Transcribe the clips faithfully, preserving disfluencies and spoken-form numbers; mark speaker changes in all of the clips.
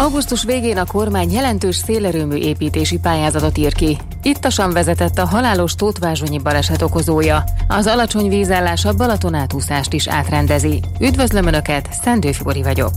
Speaker 1: Augusztus végén a kormány jelentős szélerőmű építési pályázatot ír ki. Ittasan vezetett a halálos tótvázsonyi baleset okozója. Az alacsony vízállás a Balaton átúszást is átrendezi. Üdvözlöm Önöket, Szendő Fibori vagyok.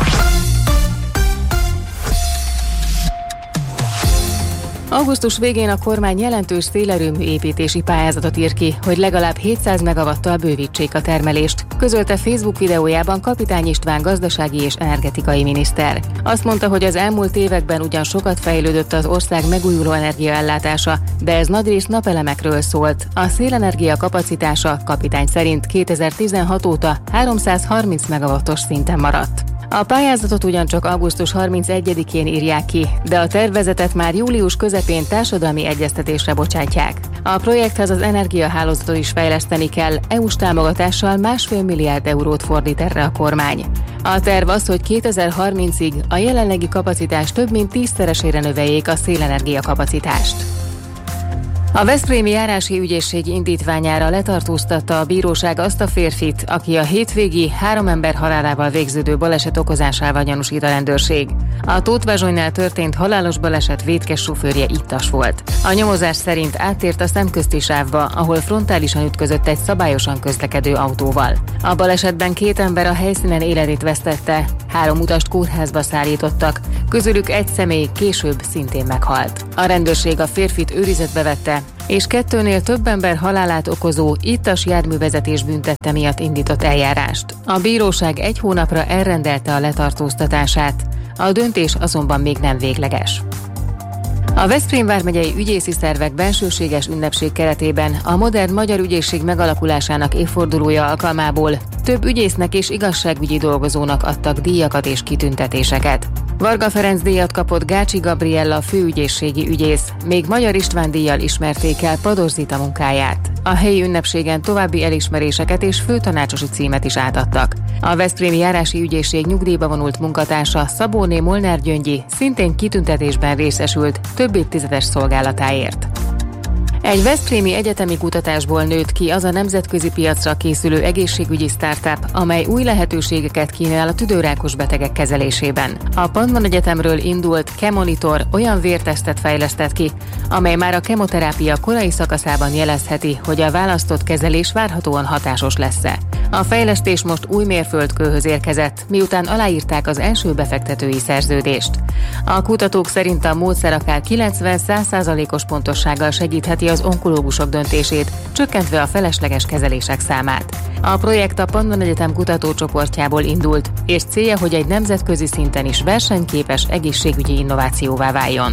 Speaker 1: Augusztus végén a kormány jelentős szélerőmű építési pályázatot ír ki, hogy legalább hétszáz megawattal bővítsék a termelést, közölte Facebook videójában Kapitány István gazdasági és energetikai miniszter. Azt mondta, hogy az elmúlt években ugyan sokat fejlődött az ország megújuló energiaellátása, de ez nagyrészt napelemekről szólt. A szélenergia kapacitása Kapitány szerint kétezer-tizenhat óta háromszázharminc megawattos szinten maradt. A pályázatot ugyancsak augusztus harmincegyedikén írják ki, de a tervezetet már július közepén társadalmi egyeztetésre bocsátják. A projekthez az energiahálózatot is fejleszteni kell, é u-s támogatással másfél milliárd eurót fordít erre a kormány. A terv az, hogy kétezer-harmincig a jelenlegi kapacitás több mint tízszeresére növeljék a szélenergia kapacitást. A veszprémi járási ügyészség indítványára letartóztatta a bíróság azt a férfit, aki a hétvégi három ember halálával végződő baleset okozásával gyanúsít a rendőrség. A Tótvázsonynál történt halálos baleset vétkes sofőrje ittas volt. A nyomozás szerint áttért a szemközti sávba, ahol frontálisan ütközött egy szabályosan közlekedő autóval. A balesetben két ember a helyszínen életét vesztette, három utast kórházba szállítottak, közülük egy személy később szintén meghalt. A rendőrség a férfit őrizetbe vette, és kettőnél több ember halálát okozó ittas járművezetés büntette miatt indított eljárást. A bíróság egy hónapra elrendelte a letartóztatását, a döntés azonban még nem végleges. A Veszprém vármegyei ügyészi szervek bensőséges ünnepség keretében a modern magyar ügyészség megalakulásának évfordulója alkalmából több ügyésznek és igazságügyi dolgozónak adtak díjakat és kitüntetéseket. Varga Ferenc díjat kapott Gácsi Gabriella főügyészségi ügyész, még Magyar István díjjal ismerték el Pados Zita munkáját. A helyi ünnepségen további elismeréseket és főtanácsosi címet is átadtak. A veszprémi járási ügyészség nyugdíjba vonult munkatársa Szabóné Molnár Gyöngyi szintén kitüntetésben részesült több évtizedes szolgálatáért. Egy veszprémi egyetemi kutatásból nőtt ki az a nemzetközi piacra készülő egészségügyi startup, amely új lehetőségeket kínál a tüdőrákos betegek kezelésében. A Pannon Egyetemről indult Chemonitor olyan vértesztet fejlesztett ki, amely már a kemoterápia korai szakaszában jelezheti, hogy a választott kezelés várhatóan hatásos lesz-e. A fejlesztés most új mérföldkőhöz érkezett, miután aláírták az első befektetői szerződést. A kutatók szerint a módszer akár kilencven-száz százalékos pontossággal segítheti az onkológusok döntését, csökkentve a felesleges kezelések számát. A projekt a Pannon Egyetem kutatócsoportjából indult, és célja, hogy egy nemzetközi szinten is versenyképes egészségügyi innovációvá váljon.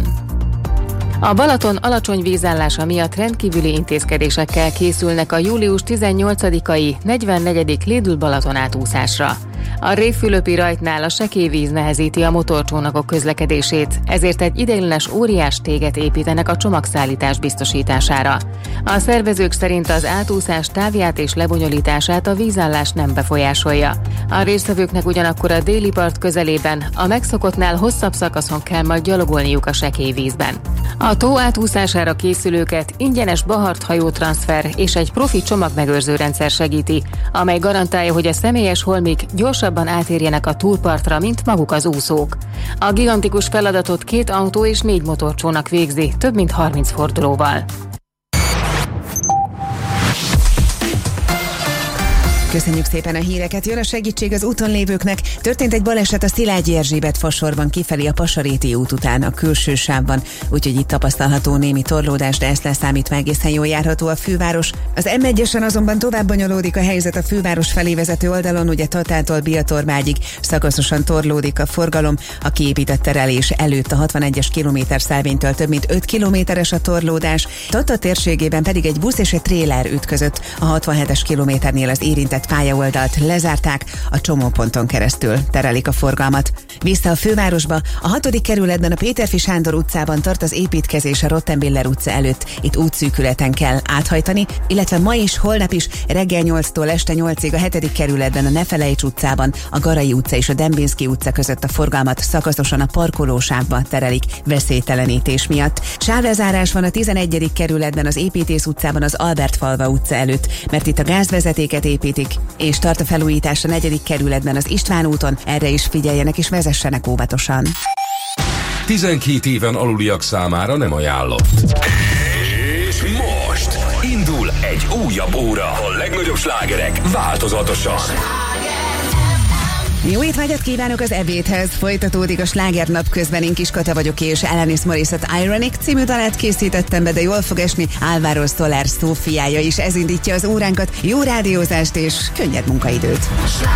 Speaker 1: A Balaton alacsony vízállása miatt rendkívüli intézkedésekkel készülnek a július tizennyolcadikai negyvennegyedik Lidl Balaton átúszásra. A Révfülöpi rajtnál a sekély víz nehezíti a motorcsónakok közlekedését, ezért egy ideiglenes óriás téget építenek a csomagszállítás biztosítására. A szervezők szerint az átúszás távját és lebonyolítását a vízállás nem befolyásolja. A résztvevőknek ugyanakkor a déli part közelében a megszokottnál hosszabb szakaszon kell majd gyalogolniuk a sekély vízben. A tó átúszására készülőket ingyenes Bahart hajótranszfer és egy profi csomagmegőrző rendszer segíti, amely garantálja, hogy a személyes holmik gyorsabban átérjenek a túlpartra, mint maguk az úszók. A gigantikus feladatot két autó és négy motorcsónak végzi, több mint harminc fordulóval.
Speaker 2: Köszönjük szépen a híreket, jön a segítség az úton lévőknek. Történt egy baleset a Szilágyi Erzsébet fasorban kifelé a Pasaréti út után a külső sávban, úgyhogy itt tapasztalható némi torlódás, de ezt leszámítva egészen jól járható a főváros. Az em egyesen azonban tovább bonyolódik a helyzet a főváros felé vezető oldalon, ugye Tatától Biatormágyig szakaszosan torlódik a forgalom, a kiépített terelés előtt a hatvanegyes kilométerszárvénytől több mint öt kilométeres a torlódás, Tata térségében pedig egy busz és egy tréler ütközött, a hatvanhetes kilométernél az érintett pályaoldalt lezárták, a csomóponton keresztül terelik a forgalmat. Vissza a fővárosba, a hatodik kerületben a Péterfi Sándor utcában tart az építkezés a Rottenbiller utca előtt. Itt útszűkületen kell áthajtani, illetve ma is, holnap is reggel nyolctól este nyolcig a hetedik kerületben a Nefelejts utcában, a Garai utca és a Dembinski utca között a forgalmat szakaszosan a parkolósávba terelik veszélytelenítés miatt. Sávlezárás van a tizenegyedik kerületben az Építész utcában az Albertfalva utca előtt, mert itt a gázvezetéket építik, és tart a felújítás a negyedik kerületben az István úton, erre is figyeljenek és vezessenek óvatosan.
Speaker 3: tizenkét éven aluliak számára nem ajánlott.
Speaker 4: És most indul egy újabb óra. A legnagyobb slágerek változatosan.
Speaker 2: Jó étvágyat kívánok az ebédhez! Folytatódik a Sláger napközben. Én Kis Kata vagyok, és Alanis Morissette Ironic című dalát készítettem be, de jól fog esni Álvaro Soler Szófiája is. Ez indítja az óránkat. Jó rádiózást és könnyed munkaidőt!